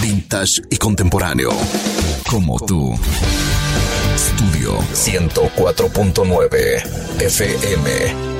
vintage y contemporáneo. Como tú. Studio 104.9 FM.